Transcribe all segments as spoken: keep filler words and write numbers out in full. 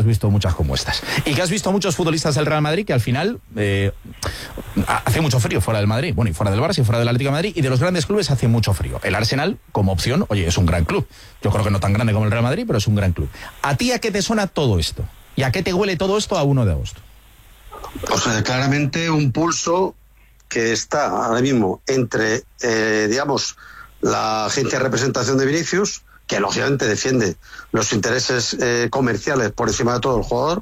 visto muchas como estas. Y que has visto muchos futbolistas del Real Madrid que al final eh, hace mucho frío fuera del Madrid. Bueno, y fuera del Barça y fuera del Atlético de Madrid. Y de los grandes clubes hace mucho frío. El Arsenal, como opción, oye, es un gran club. Yo creo que no tan grande como el Real Madrid, pero es un gran club. ¿A ti a qué te suena todo esto? ¿Y a qué te huele todo esto a uno de agosto? O sea, claramente un pulso que está ahora mismo entre, eh, digamos, la agencia de representación de Vinicius, que lógicamente defiende los intereses eh, comerciales por encima de todo el jugador,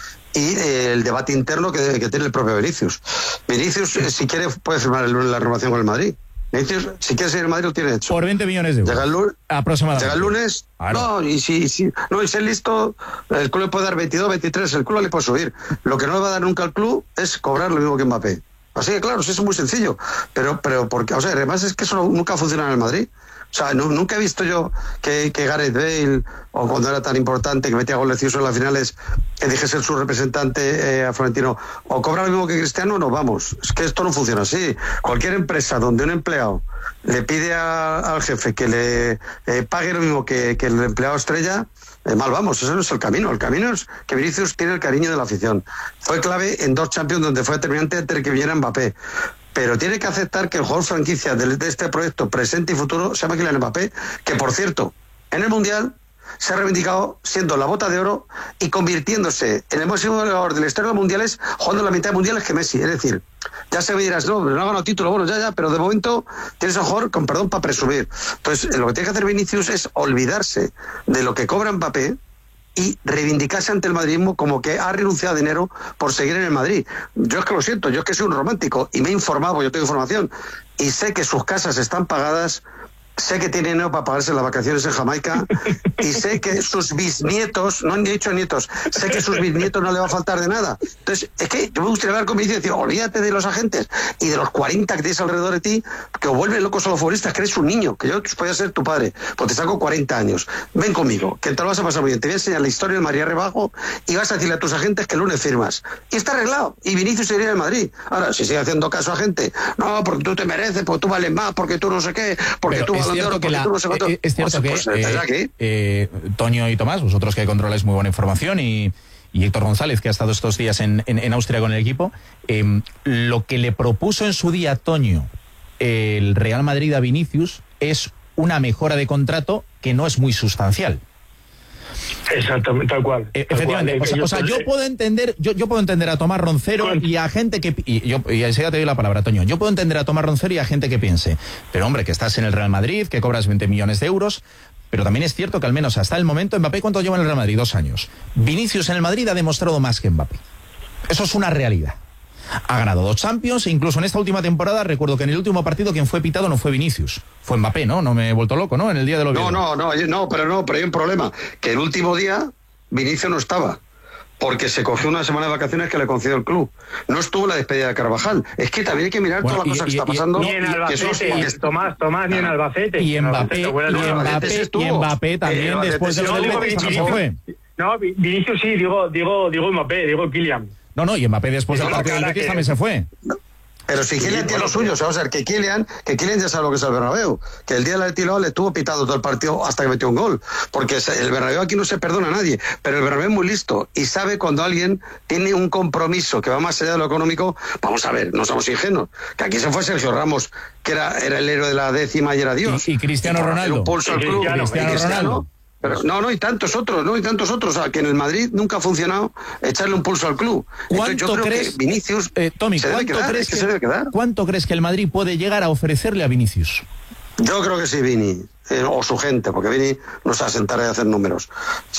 y eh, el debate interno que, que tiene el propio Vinicius. Vinicius, eh, si quiere, puede firmar el lunes la renovación con el Madrid. Vinicius, si quiere seguir en Madrid, lo tiene hecho. Por veinte millones de euros. Llega el lunes. Aproximadamente. Llega el lunes. Claro. No, y si, si no, y si es listo, el club le puede dar veintidós, veintitrés, el club le puede subir. Lo que no le va a dar nunca al club es cobrar lo mismo que Mbappé. Así que claro, eso es muy sencillo. Pero, pero porque, o sea, además es que eso nunca funciona en el Madrid. O sea, no, nunca he visto yo que, que Gareth Bale, o cuando era tan importante que metía golecillos en las finales, que dije ser su representante eh, a Florentino, o cobra lo mismo que Cristiano, no, vamos. Es que esto no funciona así. Cualquier empresa donde un empleado le pide a, al jefe que le eh, pague lo mismo que, que el empleado estrella, eh, mal vamos, ese no es el camino. El camino es que Vinicius tiene el cariño de la afición. Fue clave en dos Champions donde fue determinante entre que viniera Mbappé. Pero tiene que aceptar que el jugador franquicia de, de este proyecto presente y futuro se llama Kylian Mbappé, que por cierto, en el Mundial se ha reivindicado siendo la bota de oro y convirtiéndose en el máximo goleador de la historia de los mundiales, jugando la mitad de mundiales que Messi. Es decir, ya se me dirás, no, no ha ganado título, bueno, ya, ya, pero de momento tienes a jugador, con perdón, para presumir. Entonces, lo que tiene que hacer Vinicius es olvidarse de lo que cobra Mbappé y reivindicarse ante el madridismo como que ha renunciado a dinero por seguir en el Madrid. Yo es que lo siento, yo es que soy un romántico y me he informado, yo tengo información y sé que sus casas están pagadas, sé que tiene dinero para pagarse las vacaciones en Jamaica y sé que sus bisnietos, no han dicho nietos, sé que sus bisnietos no le va a faltar de nada. Entonces, es que yo me gustaría hablar con Vinicius y decir, olvídate de los agentes y de los cuarenta que tienes alrededor de ti, que os vuelven locos a los futbolistas, que eres un niño, que yo podía ser tu padre, pues te saco cuarenta años. Ven conmigo, que te lo vas a pasar muy bien. Te voy a enseñar la historia del Madrid rebajo y vas a decirle a tus agentes que el lunes firmas. Y está arreglado. Y Vinicius sería el Madrid. Ahora, si sigue haciendo caso a gente, no, porque tú te mereces, porque tú vales más, porque tú no sé qué, porque Pero tú es cierto que, la, no sé eh, es cierto pues, que pues, eh, eh, Toño y Tomás, vosotros que controláis muy buena información, y, y Héctor González, que ha estado estos días en, en, en Austria con el equipo, eh, lo que le propuso en su día Toño el Real Madrid a Vinicius es una mejora de contrato que no es muy sustancial. Exactamente, tal cual. Eh, efectivamente, tal cual. O, sea, o sea, yo puedo entender, yo, yo puedo entender a Tomás Roncero y a gente que, y yo y enseguida te doy la palabra, Toño. Yo puedo entender a Tomás Roncero y a gente que piense, pero hombre, que estás en el Real Madrid, que cobras veinte millones de euros, pero también es cierto que al menos hasta el momento Mbappé, ¿cuánto lleva en el Real Madrid? Dos años. Vinicius en el Madrid ha demostrado más que Mbappé. Eso es una realidad. Ha ganado dos Champions e incluso en esta última temporada recuerdo que en el último partido quien fue pitado no fue Vinicius, fue Mbappé, ¿no? No me he vuelto loco, ¿no? En el día del Oviedo. No, no, no, no, pero no, pero hay un problema, que el último día Vinicius no estaba, porque se cogió una semana de vacaciones que le concedió el club. No estuvo en la despedida de Carvajal. Es que también hay que mirar bueno, todas las cosas que está pasando. Ni en Albacete, que es, Tomás, Tomás, ni en Albacete. Y Mbappé, y Mbappé, y Mbappé también eh, después de lo del Betis también se fue. No, Vinicius sí, digo, digo, digo Mbappé, digo Kylian. No, no, y Mbappé después del partido del Betis que... también se fue. Pero si Kylian tiene lo suyo, o sea, vamos a ver, que Kylian, que Kylian ya sabe lo que es el Bernabéu, que el día del Atleti le estuvo pitando todo el partido hasta que metió un gol, porque el Bernabéu aquí no se perdona a nadie, pero el Bernabéu es muy listo y sabe cuando alguien tiene un compromiso que va más allá de lo económico. Vamos a ver, no somos ingenuos, que aquí se fue Sergio Ramos, que era, era el héroe de la décima y era Dios. Y, y Cristiano y Ronaldo. Un pulso al club, Cristiano, Cristiano, Cristiano Ronaldo. Pero no, no, y tantos otros, no, y tantos otros, o sea, que en el Madrid nunca ha funcionado echarle un pulso al club. Entonces, yo creo crees, que Vinicius eh, Tommy, se debe quedar, crees que, que se debe quedar. ¿Cuánto crees que el Madrid puede llegar a ofrecerle a Vinicius? Yo creo que sí, Vini, eh, o su gente, porque Vini no se asentará a hacer números.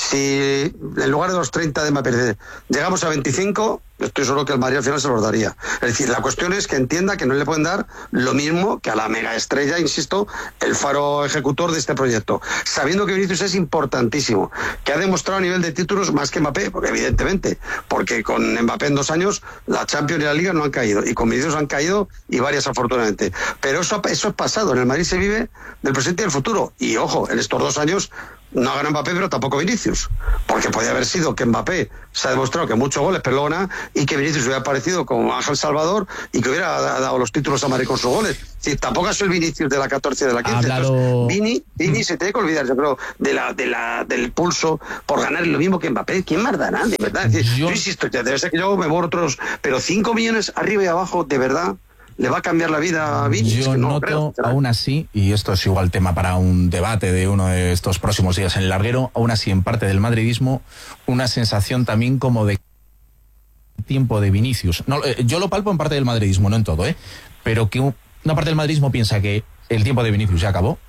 Si en lugar de los treinta de Mbappé llegamos a veinticinco, estoy seguro que el Madrid al final se los daría. Es decir, la cuestión es que entienda que no le pueden dar lo mismo que a la mega estrella, insisto, el faro ejecutor de este proyecto, sabiendo que Vinicius es importantísimo, que ha demostrado a nivel de títulos más que Mbappé, porque evidentemente, porque con Mbappé en dos años la Champions y la Liga no han caído, y con Vinicius han caído y varias afortunadamente. Pero eso, eso es pasado, en el Madrid se vive del presente y del futuro, y ojo, en estos dos años no ha ganado Mbappé, pero tampoco Vinicius, porque podía haber sido que Mbappé se ha demostrado que muchos goles, pero luego nada, y que Vinicius hubiera aparecido como Ángel Salvador y que hubiera dado los títulos a Madrid con sus goles. Es decir, tampoco ha sido el Vinicius de la catorce y de la quince. Hablado... Entonces, Vini, Vini mm. se tiene que olvidar, yo creo, de la, de la, del pulso por ganar lo mismo que Mbappé. ¿Quién más dará, de verdad? Es decir, yo... yo insisto, debe ser que yo me borro otros, pero cinco millones arriba y abajo, de verdad, ¿le va a cambiar la vida a Vini? Yo es que no noto, creo, aún así, y esto es igual tema para un debate de uno de estos próximos días en el larguero, aún así en parte del madridismo, una sensación también como de tiempo de Vinicius. No, eh, yo lo palpo en parte del madridismo, no en todo, ¿eh? Pero que un, una parte del madridismo piensa que el tiempo de Vinicius ya acabó,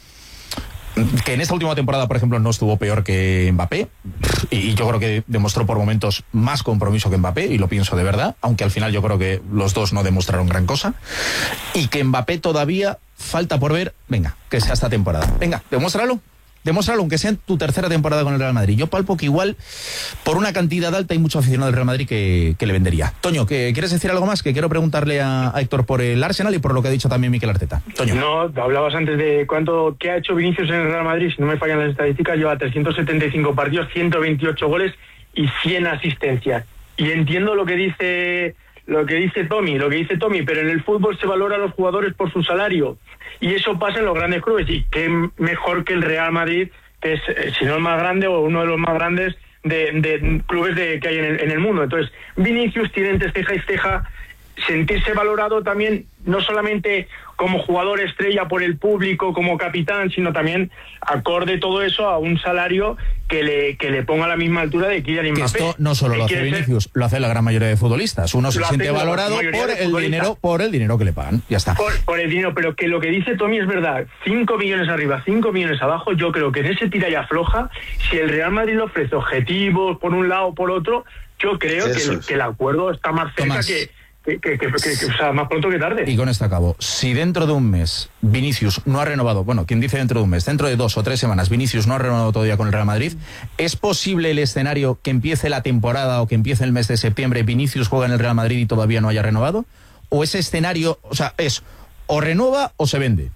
que en esta última temporada, por ejemplo, no estuvo peor que Mbappé, y yo creo que demostró por momentos más compromiso que Mbappé, y lo pienso de verdad, aunque al final yo creo que los dos no demostraron gran cosa, y que Mbappé todavía falta por ver, venga, que sea esta temporada, venga, demuéstralo, demuéstralo, aunque sea en tu tercera temporada con el Real Madrid. Yo palpo que igual, por una cantidad alta, hay mucho aficionado del Real Madrid que, que le vendería. Toño, ¿que, ¿quieres decir algo más? Que quiero preguntarle a, a Héctor por el Arsenal y por lo que ha dicho también Mikel Arteta. Toño. No, hablabas antes de cuánto, qué ha hecho Vinicius en el Real Madrid, si no me fallan las estadísticas, lleva trescientos setenta y cinco partidos, ciento veintiocho goles y cien asistencias. Y entiendo lo que dice... Lo que dice Tommy, lo que dice Tommy, pero en el fútbol se valora a los jugadores por su salario. Y eso pasa en los grandes clubes. Y qué mejor que el Real Madrid, que es, si no el más grande o uno de los más grandes de, de clubes de, que hay en el, en el mundo. Entonces, Vinicius tiene entre ceja y ceja sentirse valorado también, no solamente como jugador estrella por el público, como capitán, sino también acorde todo eso a un salario que le que le ponga a la misma altura de Kylian Mbappé. Que esto no solo lo hace Vinicius, ser... lo hace la gran mayoría de futbolistas. Uno se siente valorado por el dinero, por el dinero que le pagan. Ya está. Por, por el dinero, pero que lo que dice Tommy es verdad. Cinco millones arriba, cinco millones abajo. Yo creo que en ese tira y afloja, si el Real Madrid le ofrece objetivos por un lado o por otro, yo creo que el, que el acuerdo está más cerca Tomás. que Que, que, que, que, que, o sea, más pronto que tarde. Y con esto acabo. Si dentro de un mes Vinicius no ha renovado, bueno, quien dice dentro de un mes, dentro de dos o tres semanas Vinicius no ha renovado todavía con el Real Madrid, ¿es posible el escenario que empiece la temporada o que empiece el mes de septiembre, Vinicius juega en el Real Madrid y todavía no haya renovado? ¿O ese escenario, o sea, es o renueva o se vende?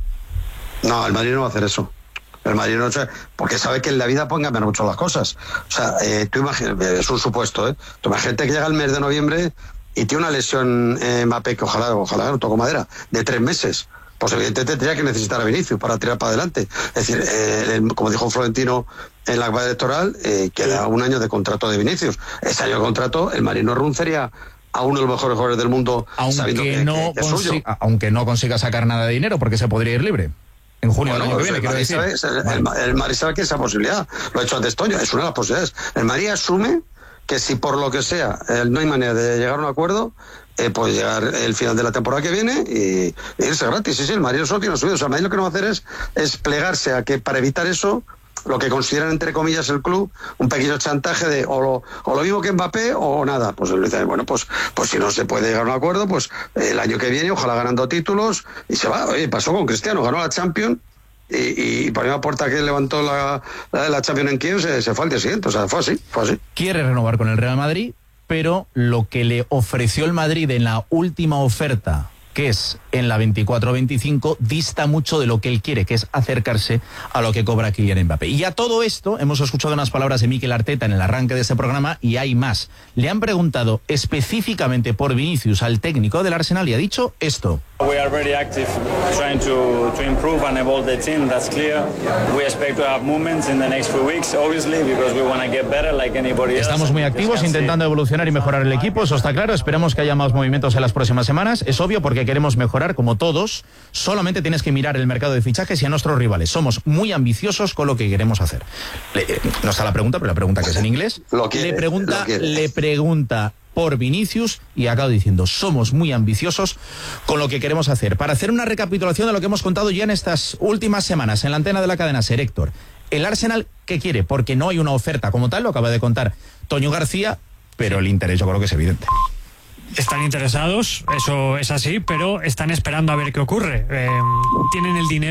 No, el Madrid no va a hacer eso. El Madrid no, porque sabe que en la vida pueden cambiar mucho las cosas. O sea, eh, tú imagínate, es un supuesto, ¿eh? Tú imagínate que llega el mes de noviembre y tiene una lesión eh, Mbappé, que ojalá, ojalá no toco madera, de tres meses, pues evidentemente tendría que necesitar a Vinicius para tirar para adelante. Es decir, eh, el, como dijo Florentino en la campaña electoral, eh, queda un año de contrato de Vinicius. Ese año de contrato, el Madrid no renunciaría a uno de los mejores jugadores del mundo, aunque sabiendo que, no que, que es suyo. Aunque no consiga sacar nada de dinero, porque se podría ir libre en junio bueno, del año pues que viene. El Madrid, sabe, el, vale. el, el Madrid sabe que esa posibilidad, lo ha hecho antes Toño, es una de las posibilidades. El Madrid asume que si por lo que sea eh, no hay manera de llegar a un acuerdo, eh, puede llegar el final de la temporada que viene y, y irse gratis. Sí, sí, el Madrid solo tiene subido. O sea, el Madrid lo que no va a hacer es, es plegarse a que, para evitar eso, lo que consideran entre comillas el club, un pequeño chantaje de o lo, o lo mismo que Mbappé o nada. Pues él dice, bueno, pues, pues si no se puede llegar a un acuerdo, pues el año que viene, ojalá ganando títulos, y se va. Oye, pasó con Cristiano, ganó la Champions. Y, y por la puerta que levantó la, la, la Champions en Kiev se, se fue al día siguiente, o sea, fue así, fue así. Quiere renovar con el Real Madrid, pero lo que le ofreció el Madrid en la última oferta, que es en la veinticuatro veinticinco, dista mucho de lo que él quiere, que es acercarse a lo que cobra Kylian Mbappé. Y a todo esto hemos escuchado unas palabras de Mikel Arteta en el arranque de este programa, y hay más. Le han preguntado específicamente por Vinicius al técnico del Arsenal y ha dicho esto. We are very active trying to, to improve and evolve the team, that's clear. We expect to have movements in the next few weeks, obviously, because we want to get better like anybody else. Estamos muy activos intentando evolucionar y mejorar el equipo, eso está claro. Esperamos que haya más movimientos en las próximas semanas. Es obvio, porque queremos mejorar como todos. Solamente tienes que mirar el mercado de fichajes y a nuestros rivales. Somos muy ambiciosos con lo que queremos hacer. Le, eh, no está la pregunta, pero la pregunta que es en inglés. Lo quiere, le pregunta, lo le pregunta por Vinicius y acabo diciendo, somos muy ambiciosos con lo que queremos hacer. Para hacer una recapitulación de lo que hemos contado ya en estas últimas semanas en la antena de la cadena SER, Héctor, el Arsenal, ¿qué quiere? Porque no hay una oferta como tal, lo acaba de contar Toño García, pero el interés yo creo que es evidente. Están interesados, eso es así, pero están esperando a ver qué ocurre. Eh, tienen el dinero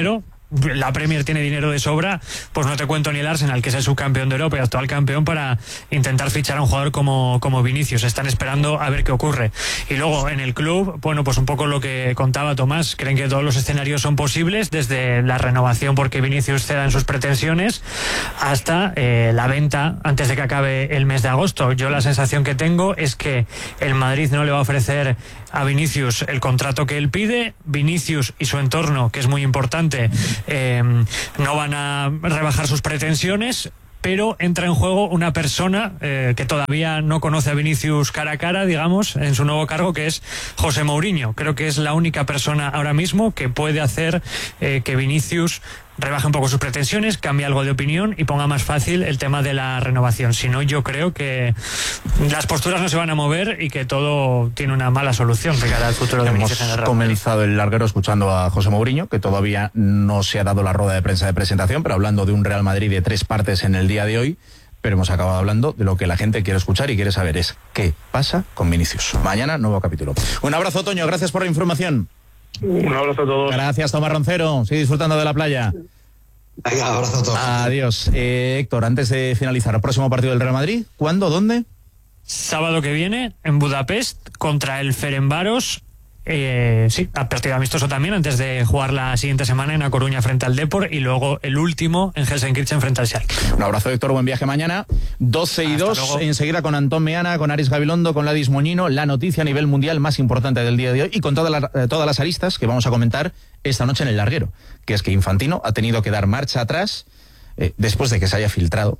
la Premier tiene dinero de sobra, pues no te cuento ni el Arsenal, que es el subcampeón de Europa y actual campeón, para intentar fichar a un jugador como, como Vinicius. Están esperando a ver qué ocurre. Y luego en el club, bueno, pues un poco lo que contaba Tomás, creen que todos los escenarios son posibles, desde la renovación porque Vinicius ceda en sus pretensiones hasta eh, la venta antes de que acabe el mes de agosto. Yo la sensación que tengo es que el Madrid no le va a ofrecer a Vinicius el contrato que él pide. Vinicius y su entorno, que es muy importante, eh, no van a rebajar sus pretensiones, pero entra en juego una persona eh, que todavía no conoce a Vinicius cara a cara, digamos, en su nuevo cargo, que es José Mourinho. Creo que es la única persona ahora mismo que puede hacer eh, que Vinicius rebaje un poco sus pretensiones, cambie algo de opinión y ponga más fácil el tema de la renovación. Si no, yo creo que las posturas no se van a mover y que todo tiene una mala solución de cara al futuro de Vinicius en el Real Madrid. Hemos comenzado el larguero escuchando a José Mourinho, que todavía no se ha dado la rueda de prensa de presentación, pero hablando de un Real Madrid de tres partes en el día de hoy. Pero hemos acabado hablando de lo que la gente quiere escuchar y quiere saber, es qué pasa con Vinicius. Mañana, nuevo capítulo. Un abrazo, Toño, gracias por la información. Un abrazo a todos. Gracias, Tomás Roncero. Sigue disfrutando de la playa. Venga, abrazo a todos. Adiós. Eh, Héctor, antes de finalizar, el próximo partido del Real Madrid, ¿cuándo? ¿Dónde? Sábado que viene en Budapest contra el Ferencváros. Eh, sí, a partido amistoso también, antes de jugar la siguiente semana en A Coruña frente al Depor, y luego el último en Gelsenkirchen frente al Schalke. Un abrazo, Héctor, buen viaje mañana. doce y dos, enseguida con Antón Meana, con Aris Gabilondo, con Ladis Moñino, la noticia a nivel mundial más importante del día de hoy, y con toda la, eh, todas las aristas que vamos a comentar esta noche en el larguero, que es que Infantino ha tenido que dar marcha atrás eh, después de que se haya filtrado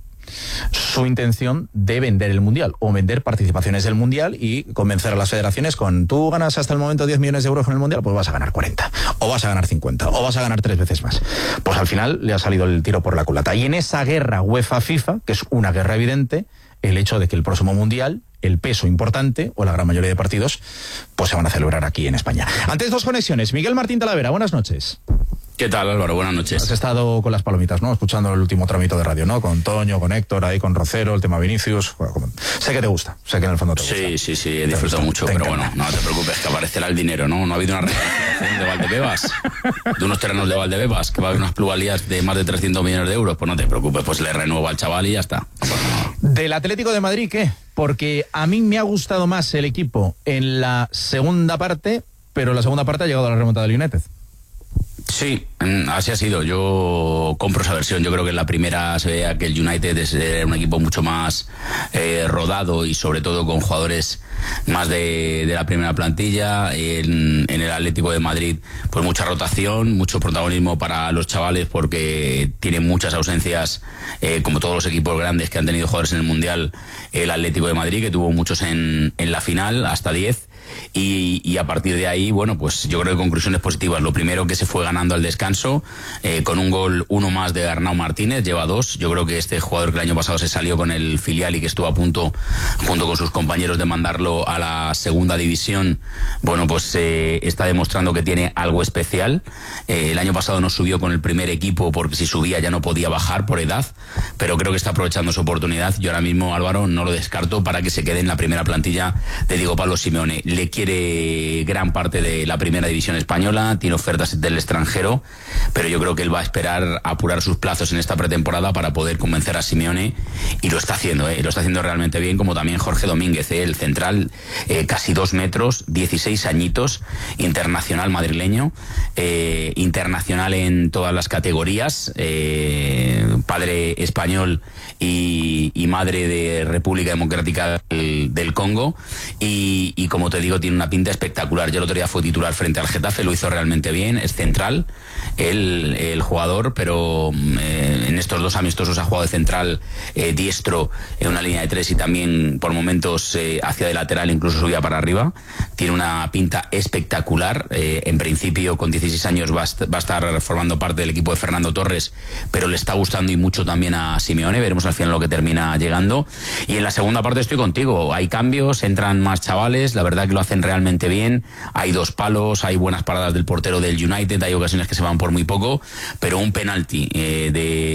su intención de vender el Mundial o vender participaciones del Mundial y convencer a las federaciones con: tú ganas hasta el momento diez millones de euros con el Mundial, pues vas a ganar cuarenta, o vas a ganar cincuenta, o vas a ganar tres veces más. Pues al final le ha salido el tiro por la culata. Y en esa guerra UEFA-FIFA, que es una guerra evidente, el hecho de que el próximo Mundial, el peso importante, o la gran mayoría de partidos, pues se van a celebrar aquí en España. Antes, dos conexiones. Miguel Martín Talavera, buenas noches. ¿Qué tal, Álvaro? Buenas noches. Has estado con las palomitas, ¿no? Escuchando el último tramito de radio, ¿no? Con Toño, con Héctor, ahí con Roncero, el tema Vinicius. Bueno, como... Sé que te gusta, sé que en el fondo te gusta. Sí, sí, sí, he disfrutado mucho, pero bueno, no te preocupes, que aparecerá el dinero, ¿no? No ha habido una reclamación de Valdebebas, de unos terrenos de Valdebebas, que va a haber unas plusvalías de más de trescientos millones de euros. Pues no te preocupes, pues le renuevo al chaval y ya está. No pasa nada. ¿Del Atlético de Madrid qué? Porque a mí me ha gustado más el equipo en la segunda parte, pero la segunda parte ha llegado a la remontada del United. Sí, así ha sido. Yo compro esa versión. Yo creo que en la primera se veía que el United es un equipo mucho más eh, rodado y sobre todo con jugadores más de, de la primera plantilla. En, en el Atlético de Madrid, pues mucha rotación, mucho protagonismo para los chavales porque tienen muchas ausencias, eh, como todos los equipos grandes que han tenido jugadores en el Mundial. El Atlético de Madrid, que tuvo muchos en, en la final, hasta diez. Y, y a partir de ahí, bueno, pues yo creo que conclusiones positivas. Lo primero, que se fue ganando al descanso, eh, con un gol, uno más de Arnau Martínez, lleva dos. Yo creo que este jugador que el año pasado se salió con el filial y que estuvo a punto, junto con sus compañeros, de mandarlo a la segunda división, bueno, pues eh, está demostrando que tiene algo especial. Eh, el año pasado no subió con el primer equipo porque si subía ya no podía bajar por edad, pero creo que está aprovechando su oportunidad. Yo ahora mismo, Álvaro, no lo descarto para que se quede en la primera plantilla de Diego Pablo Simeone. Le quiere gran parte de la primera división española, tiene ofertas del extranjero, pero yo creo que él va a esperar a apurar sus plazos en esta pretemporada para poder convencer a Simeone, y lo está haciendo, ¿eh? Lo está haciendo realmente bien, como también Jorge Domínguez, ¿eh? El central, eh, casi dos metros, dieciséis añitos, internacional madrileño, eh, internacional en todas las categorías, eh, padre español y, y madre de República Democrática del, del Congo, y, y como te digo, tiene una pinta espectacular. Yo el otro día fue titular frente al Getafe, lo hizo realmente bien, es central el, el jugador, pero eh, en estos dos amistosos ha jugado de central eh, diestro en una línea de tres y también por momentos eh, hacia de lateral, incluso subía para arriba. Tiene una pinta espectacular, eh, en principio con dieciséis años va a, va a estar formando parte del equipo de Fernando Torres, pero le está gustando y mucho también a Simeone. Veremos al final lo que termina llegando. Y en la segunda parte estoy contigo, hay cambios, entran más chavales, la verdad que lo hacen realmente bien, hay dos palos, hay buenas paradas del portero del United, hay ocasiones que se van por muy poco, pero un penalti eh,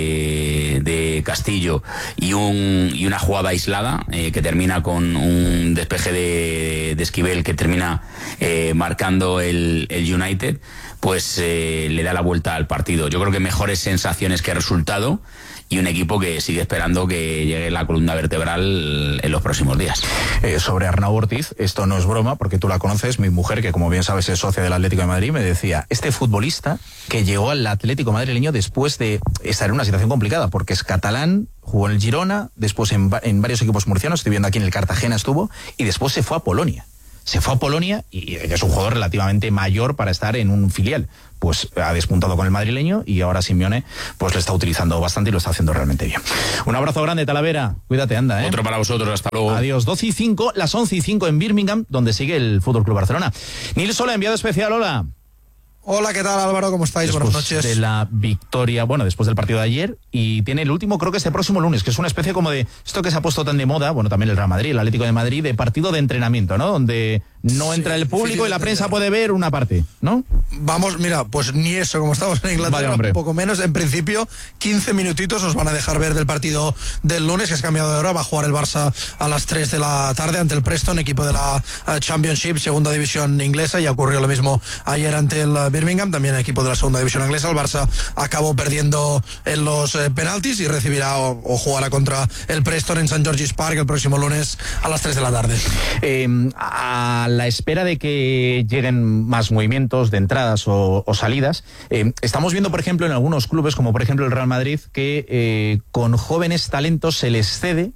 de, de Castillo y un y una jugada aislada eh, que termina con un despeje de, de Esquivel que termina eh, marcando el, el United, pues eh, le da la vuelta al partido. Yo creo que mejores sensaciones que resultado, y un equipo que sigue esperando que llegue la columna vertebral en los próximos días. Eh, sobre Arnau Ortiz, esto no es broma, porque tú la conoces, mi mujer, que como bien sabes es socia del Atlético de Madrid, me decía, este futbolista que llegó al Atlético madrileño después de estar en una situación complicada, porque es catalán, jugó en el Girona, después en, en varios equipos murcianos, estoy viendo aquí en el Cartagena estuvo, y después se fue a Polonia. Se fue a Polonia y es un jugador relativamente mayor para estar en un filial. Pues ha despuntado con el madrileño y ahora Simeone pues lo está utilizando bastante y lo está haciendo realmente bien. Un abrazo grande, Talavera. Cuídate, anda, ¿eh? Otro para vosotros, hasta luego. Adiós. doce y cinco, las once y cinco en Birmingham, donde sigue el F C Barcelona. Nils Sola, enviado especial, hola. Hola, ¿qué tal, Álvaro? ¿Cómo estáis? Después Buenas noches. de la victoria, bueno, después del partido de ayer, y tiene el último, creo que este próximo lunes, que es una especie como de, esto que se ha puesto tan de moda, bueno, también el Real Madrid, el Atlético de Madrid, de partido de entrenamiento, ¿no? Donde no entra sí, el público y la prensa puede ver una parte, ¿no? Vamos, mira, pues ni eso, como estamos en Inglaterra, vale, un poco menos. En principio, quince minutitos os van a dejar ver del partido del lunes, que es cambiado de hora. Va a jugar el Barça a las tres de la tarde ante el Preston, equipo de la Championship, segunda división inglesa. Ya ocurrió lo mismo ayer ante el Birmingham, también equipo de la segunda división inglesa. El Barça acabó perdiendo en los eh, penaltis y recibirá o, o jugará contra el Preston en Saint George's Park el próximo lunes a las tres de la tarde. Eh, a la espera de que lleguen más movimientos de entradas o, o salidas, eh, estamos viendo, por ejemplo, en algunos clubes, como por ejemplo el Real Madrid, que eh, con jóvenes talentos se les cede,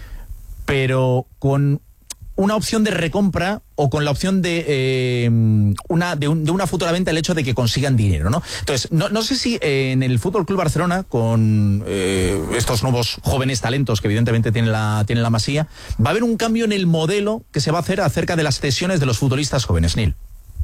pero con una opción de recompra o con la opción de eh, una de, un, de una futura venta, el hecho de que consigan dinero, ¿no? Entonces, no, no sé si eh, en el Fútbol Club Barcelona, con eh, estos nuevos jóvenes talentos que evidentemente tienen la, tienen la Masía, va a haber un cambio en el modelo que se va a hacer acerca de las cesiones de los futbolistas jóvenes, Nil.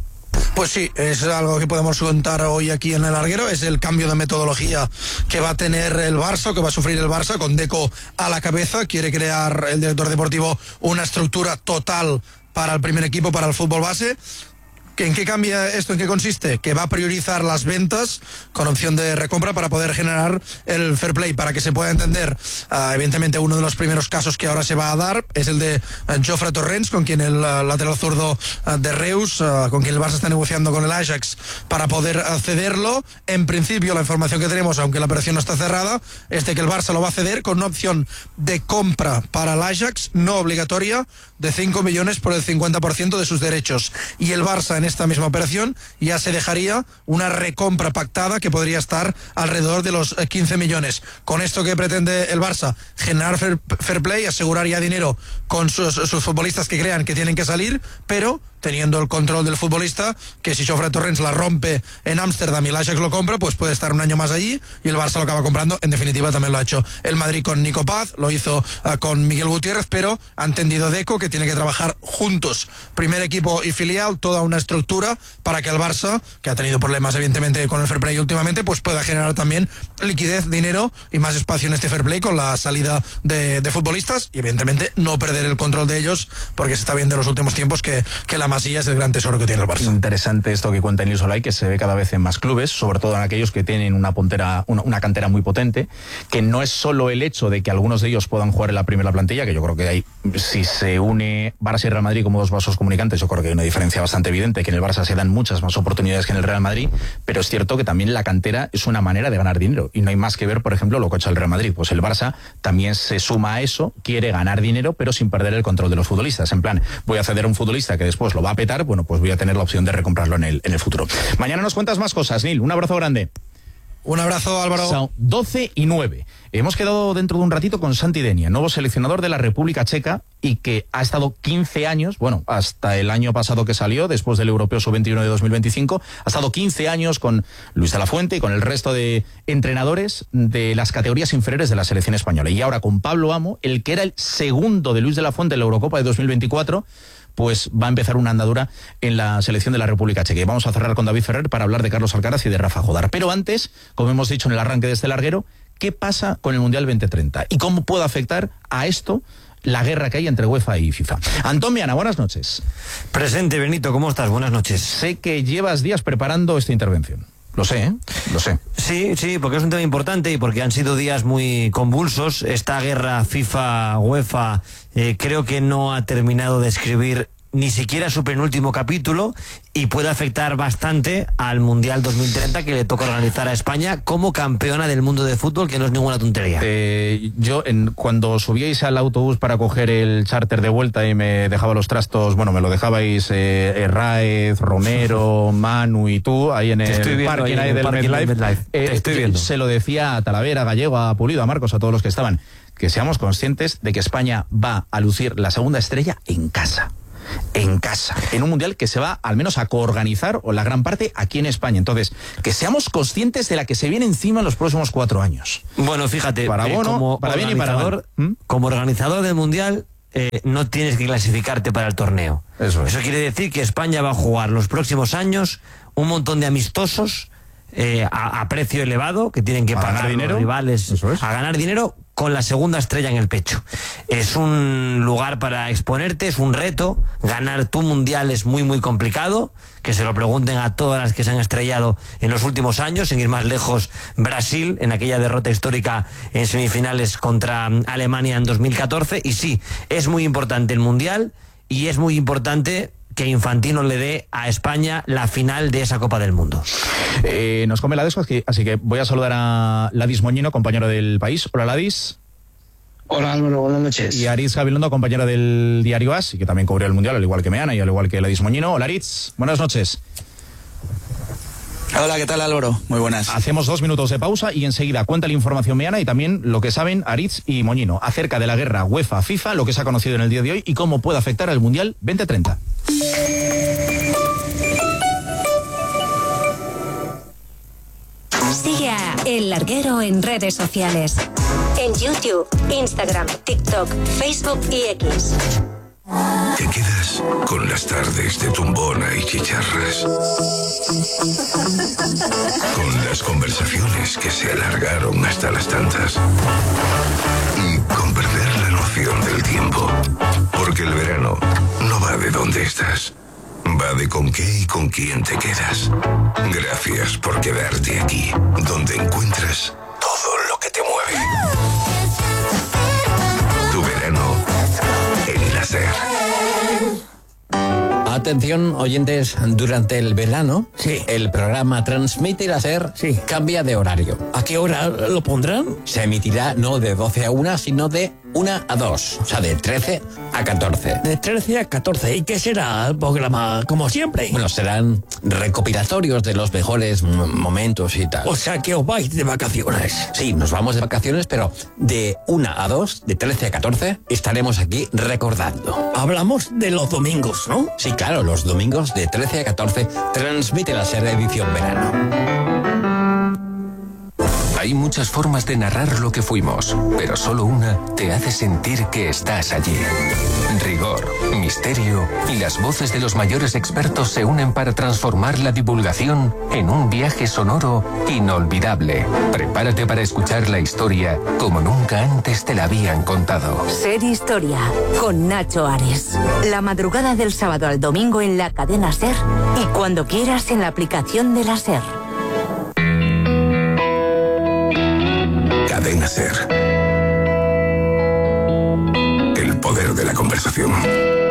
Pues sí, es algo que podemos contar hoy aquí en el larguero. Es el cambio de metodología que va a tener el Barça, que va a sufrir el Barça, con Deco a la cabeza. Quiere crear el director deportivo una estructura total para el primer equipo, para el fútbol base. ¿En qué cambia esto? ¿En qué consiste? Que va a priorizar las ventas con opción de recompra para poder generar el fair play. Para que se pueda entender, uh, evidentemente uno de los primeros casos que ahora se va a dar es el de uh, Jofre Torrents, con quien el uh, lateral zurdo uh, de Reus, uh, con quien el Barça está negociando con el Ajax para poder uh, cederlo. En principio, la información que tenemos, aunque la operación no está cerrada, es de que el Barça lo va a ceder con una opción de compra para el Ajax, no obligatoria, de cinco millones por el cincuenta por ciento de sus derechos. Y el Barça en esta misma operación ya se dejaría una recompra pactada que podría estar alrededor de los quince millones. Con esto, que pretende el Barça? Generar fair, fair play, asegurar ya dinero con sus, sus futbolistas que crean que tienen que salir, pero teniendo el control del futbolista, que si Jofre Torrents la rompe en Ámsterdam y el Ajax lo compra, pues puede estar un año más allí y el Barça lo acaba comprando. En definitiva, también lo ha hecho el Madrid con Nico Paz, lo hizo uh, con Miguel Gutiérrez, pero ha entendido Deco que tiene que trabajar juntos, primer equipo y filial, toda una estructura para que el Barça, que ha tenido problemas evidentemente con el fair play últimamente, pues pueda generar también liquidez, dinero y más espacio en este fair play con la salida de, de futbolistas y evidentemente no perder el control de ellos, porque se está viendo en los últimos tiempos que, que la Masía es el gran tesoro que tiene el Barça. Interesante esto que cuenta Nil Solay, que se ve cada vez en más clubes, sobre todo en aquellos que tienen una puntera, una, una cantera muy potente, que no es solo el hecho de que algunos de ellos puedan jugar en la primera plantilla, que yo creo que hay, si se une Barça y Real Madrid como dos vasos comunicantes, yo creo que hay una diferencia bastante evidente, que en el Barça se dan muchas más oportunidades que en el Real Madrid, pero es cierto que también la cantera es una manera de ganar dinero, y no hay más que ver, por ejemplo, lo que ha hecho el Real Madrid. Pues el Barça también se suma a eso, quiere ganar dinero, pero sin perder el control de los futbolistas. En plan, voy a ceder a un futbolista que después lo va a petar, bueno, pues voy a tener la opción de recomprarlo en el, en el futuro. Mañana nos cuentas más cosas, Nil. Un abrazo grande. Un abrazo, Álvaro. Son doce y nueve. Hemos quedado dentro de un ratito con Santi Denia, nuevo seleccionador de la República Checa y que ha estado quince años, bueno, hasta el año pasado que salió, después del Europeo sub veintiuno de dos mil veinticinco, ha estado quince años con Luis de la Fuente y con el resto de entrenadores de las categorías inferiores de la selección española. Y ahora con Pablo Amo, el que era el segundo de Luis de la Fuente en la Eurocopa de dos mil veinticuatro, pues va a empezar una andadura en la selección de la República Checa. Y vamos a cerrar con David Ferrer para hablar de Carlos Alcaraz y de Rafa Jodar. Pero antes, como hemos dicho en el arranque de este larguero, ¿qué pasa con el Mundial veinte treinta? ¿Y cómo puede afectar a esto la guerra que hay entre UEFA y FIFA? Antón Viana, buenas noches. Presente, Benito, ¿cómo estás? Buenas noches. Sé que llevas días preparando esta intervención. Lo sé, ¿eh? Lo sé. Sí, sí, porque es un tema importante y porque han sido días muy convulsos. Esta guerra FIFA-UEFA eh, creo que no ha terminado de escribir ni siquiera su penúltimo capítulo y puede afectar bastante al Mundial dos mil treinta que le toca organizar a España como campeona del mundo de fútbol, que no es ninguna tontería. Eh, yo, en, cuando subíais al autobús para coger el charter de vuelta y me dejaba los trastos, bueno, me lo dejabais eh, Herráez, Romero, Manu y tú, ahí en el parking ahí del MetLife, eh, estoy viendo. Se lo decía a Talavera, a Gallego, a Pulido, a Marcos, a todos los que estaban, que seamos conscientes de que España va a lucir la segunda estrella en casa. En casa, en un mundial que se va al menos a coorganizar, o la gran parte, aquí en España. Entonces, que seamos conscientes de la que se viene encima en los próximos cuatro años. Bueno, fíjate, para eh, bono, como para bien y para mal. ¿Mm? Como organizador del mundial, eh, no tienes que clasificarte para el torneo. Eso es. Eso quiere decir que España va a jugar los próximos años un montón de amistosos eh, a, a precio elevado, que tienen que a pagar dinero, los rivales es. a ganar dinero con la segunda estrella en el pecho. Es un lugar para exponerte, es un reto. Ganar tu mundial es muy muy complicado, que se lo pregunten a todas las que se han estrellado en los últimos años, sin ir más lejos, Brasil, en aquella derrota histórica en semifinales contra Alemania en dos mil catorce. Y sí, es muy importante el mundial, y es muy importante que Infantino le dé a España la final de esa Copa del Mundo. Eh, nos come la desco, así que voy a saludar a Ladis Moñino, compañero del País. Hola, Ladis. Hola, Álvaro, buenas noches. Y Aritz Gabilondo, compañero del diario As, y que también cubrió el Mundial, al igual que Meana y al igual que Ladis Moñino. Hola, Aritz, buenas noches. Hola, ¿qué tal, Álvaro? Muy buenas. Hacemos dos minutos de pausa y enseguida cuenta la información Meana y también lo que saben Aritz y Moñino acerca de la guerra UEFA-FIFA, lo que se ha conocido en el día de hoy y cómo puede afectar al Mundial veinte treinta. Sigue a El Larguero en redes sociales. En YouTube, Instagram, TikTok, Facebook y X. Te quedas con las tardes de tumbona y chicharras. Con las conversaciones que se alargaron hasta las tantas. Y con perder la noción del tiempo. Porque el verano no va de dónde estás. Va de con qué y con quién te quedas. Gracias por quedarte aquí, donde encuentras todo lo que te mueve. Tu verano en la SER. Atención, oyentes, durante el verano, sí, el programa Transmite la SER sí. cambia de horario. ¿A qué hora lo pondrán? Se emitirá no de doce a una, sino de una a dos, o sea, de trece a catorce. De trece a catorce. ¿Y qué será el programa? Como siempre. Bueno, serán recopilatorios de los mejores m- momentos y tal. O sea, que os vais de vacaciones. Sí, nos vamos de vacaciones, pero de una a dos, de trece a catorce, estaremos aquí recordando. Hablamos de los domingos, ¿no? Sí, claro, los domingos de trece a catorce, Transmite la SER edición verano. Hay muchas formas de narrar lo que fuimos, pero solo una te hace sentir que estás allí. Rigor, misterio y las voces de los mayores expertos se unen para transformar la divulgación en un viaje sonoro inolvidable. Prepárate para escuchar la historia como nunca antes te la habían contado. Ser Historia, con Nacho Ares. La madrugada del sábado al domingo en la cadena SER y cuando quieras en la aplicación de la SER. Cadena SER. El poder de la conversación.